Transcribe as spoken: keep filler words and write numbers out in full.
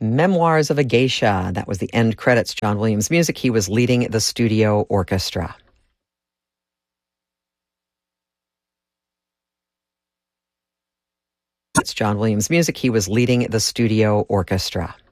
Memoirs of a Geisha. That was the end credits. John Williams music. He was leading the studio orchestra. It's John Williams music. He was leading the studio orchestra.